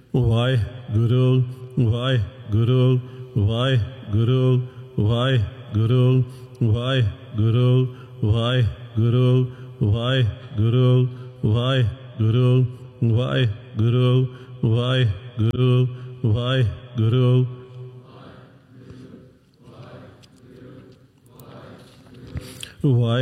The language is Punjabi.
ਵਾਹਿਗੁਰੂ ਵਾਹਿਗੁਰੂ ਵਾਹਿਗੁਰੂ ਵਾਹਿਗੁਰੂ ਵਾਹਿਗੁਰੂ ਵਾਹਿਗੁਰੂ ਵਾਹਿਗੁਰੂ ਵਾਹਿਗੁਰੂ ਵਾਹਿਗੁਰੂ ਵਾਹਿਗੁਰੂ ਵਾਹਿਗੁਰੂ ਵਾਹਿ